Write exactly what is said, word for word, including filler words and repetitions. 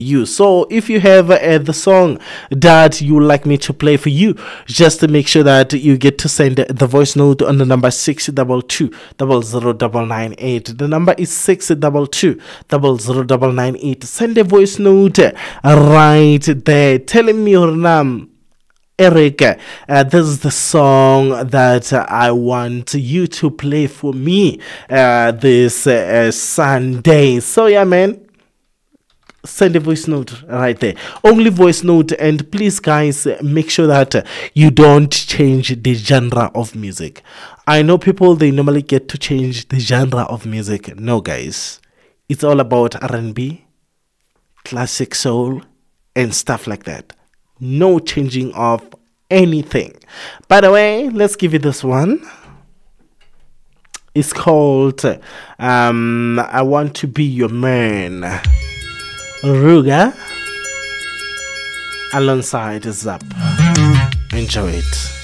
you. So if you have uh, the song that you would like me to play for you, just to make sure that you get to send the voice note on the number six double two double zero double nine eight. The number is six double two double zero double nine eight. Send a voice note uh, right there telling me your name. Eric, uh, this is the song that uh, I want you to play for me uh, this uh, uh, Sunday. So yeah, man, send a voice note right there. Only voice note, and please, guys, uh, make sure that uh, you don't change the genre of music. I know people, they normally get to change the genre of music. No, guys, it's all about R and B, classic soul, and stuff like that. No changing of anything. By the way, let's give you this one. It's called um, I Want to Be Your Man. Ruga alongside Zap. Enjoy it.